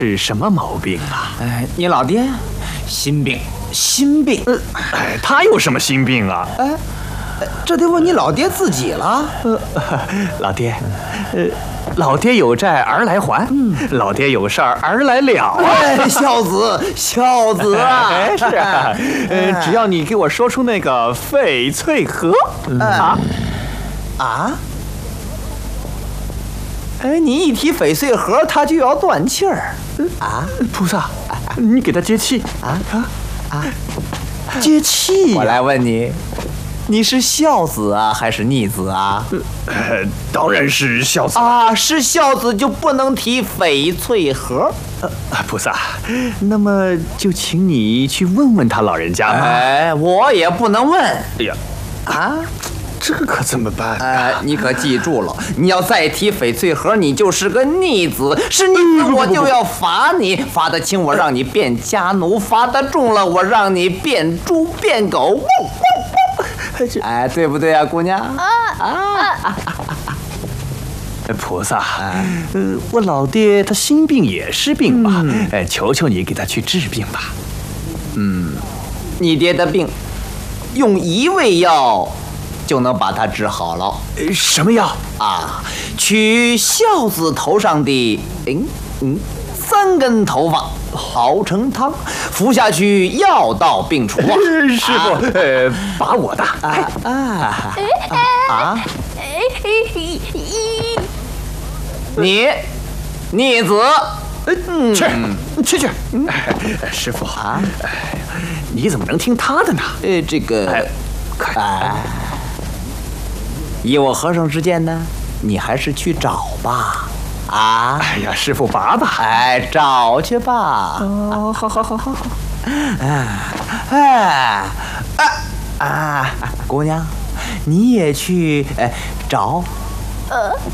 是什么毛病啊？ 你老爹心病。 他有什么心病啊？ 这得问你老爹自己了。 老爹，老爹有债而来还，老爹有事儿而来了啊！ 孝子啊！ 是啊，只要你给我说出那个翡翠盒你一提翡翠盒，他就要断气儿菩萨，你给他接气接气。 我来问你，你是孝子啊，还是逆子啊？ 当然是孝子是孝子就不能提翡翠盒。 菩萨，那么就请你去问问他老人家吧。 我也不能问。 哎呀，这可怎么办？ 你可记住了，你要再提翡翠盒，你就是个逆子，是逆子我就要罚你，罚得轻我让你变家奴，罚得重了我让你变猪变狗。对不对啊，姑娘？ 菩萨，我老爹他心病也是病吧？求求你给他去治病吧。 你爹的病，用一味药就能把它治好了。 什么药取孝子头上的3根头发熬成汤，服下去药到病除啊！ 师傅，把我的你逆子， 去，师傅你怎么能听他的呢？ 这个，以我和尚之见呢，你还是去找吧。 哎呀，师傅拔吧。 找去吧。 好。 姑娘，你也去找。